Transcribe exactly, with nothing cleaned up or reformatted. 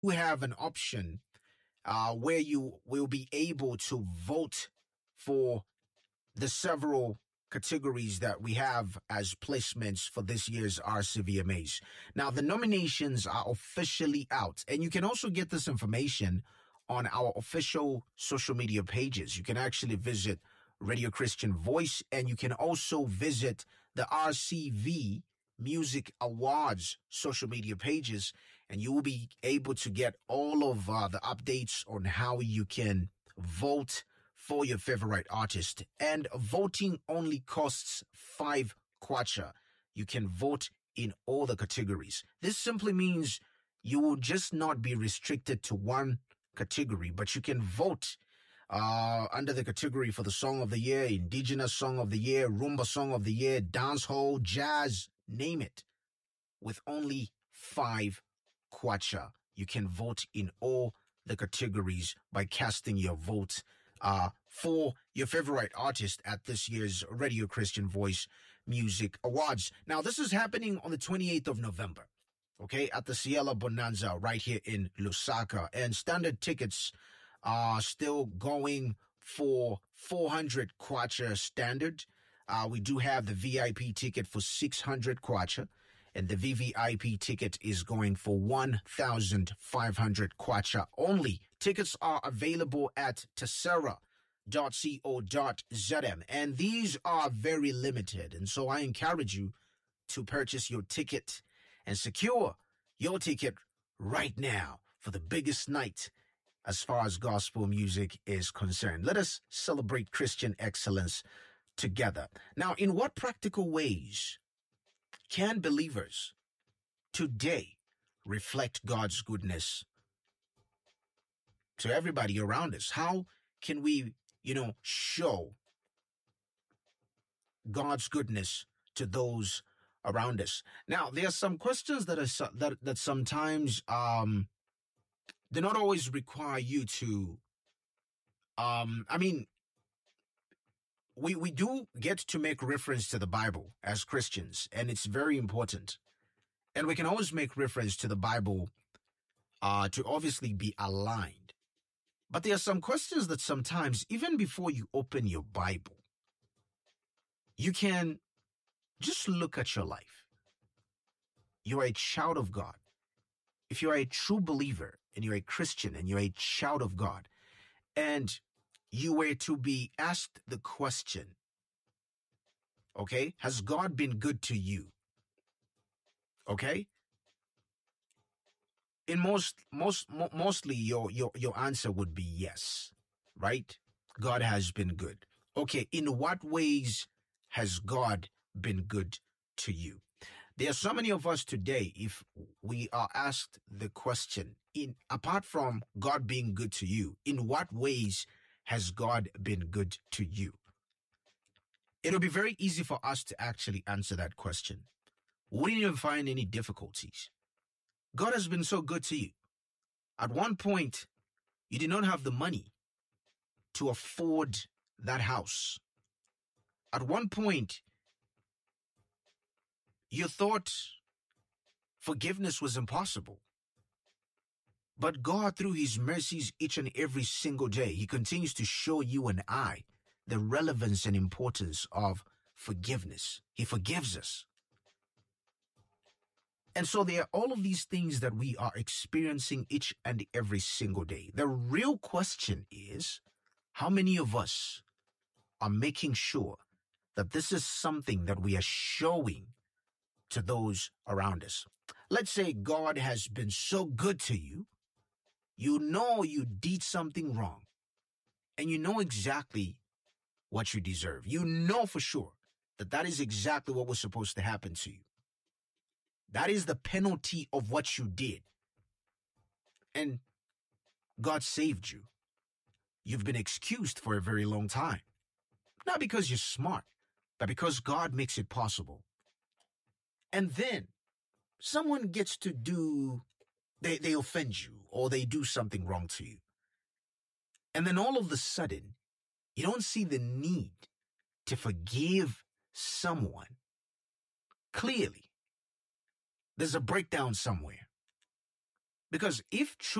we have an option uh, where you will be able to vote for the several categories that we have as placements for this year's R C V M As. Now, the nominations are officially out, and you can also get this information on our official social media pages. You can actually visit Radio Christian Voice, and you can also visit the R C V Music Awards social media pages, and you will be able to get all of uh, the updates on how you can vote for your favorite artist. And voting only costs five kwacha. You can vote in all the categories. This simply means you will just not be restricted to one category, but you can vote uh, under the category for the Song of the Year, Indigenous Song of the Year, Rumba Song of the Year, Dancehall, Jazz, name it. With only five kwacha, you can vote in all the categories by casting your vote uh, for your favorite artist at this year's Radio Christian Voice Music Awards. Now, this is happening on the twenty-eighth of November, okay, at the Ciela Bonanza right here in Lusaka. And standard tickets are still going for four hundred kwacha standard. Uh, we do have the V I P ticket for six hundred kwacha, and the V V I P ticket is going for one thousand five hundred kwacha only. Tickets are available at tessera dot co dot z m, and these are very limited. And so I encourage you to purchase your ticket and secure your ticket right now for the biggest night as far as gospel music is concerned. Let us celebrate Christian excellence together. Now, in what practical ways can believers today reflect God's goodness to everybody around us? How can we, you know, show God's goodness to those around us? Now, there are some questions that are that that sometimes um do not always require you to um I mean we we do get to make reference to the Bible as Christians, and it's very important. And we can always make reference to the Bible uh to obviously be aligned. But there are some questions that sometimes, even before you open your Bible, you can just look at your life. You're a child of God. If you're a true believer and you're a Christian and you're a child of God, and you were to be asked the question, okay, has God been good to you? Okay? In most, most, mo- mostly your, your, your answer would be yes, right? God has been good. Okay, in what ways has God been good to you? There are so many of us today, if we are asked the question, in apart from God being good to you, in what ways has God been good to you? It'll be very easy for us to actually answer that question. We wouldn't even find any difficulties. God has been so good to you. At one point, you did not have the money to afford that house. At one point, you thought forgiveness was impossible. But God, through his mercies each and every single day, he continues to show you and I the relevance and importance of forgiveness. He forgives us. And so there are all of these things that we are experiencing each and every single day. The real question is, how many of us are making sure that this is something that we are showing to those around us? Let's say God has been so good to you. You know you did something wrong, and you know exactly what you deserve. You know for sure that that is exactly what was supposed to happen to you. That is the penalty of what you did. And God saved you. You've been excused for a very long time. Not because you're smart, but because God makes it possible. And then someone gets to do, they, they offend you, or they do something wrong to you. And then all of a sudden, you don't see the need to forgive someone. Clearly, there's a breakdown somewhere. Because if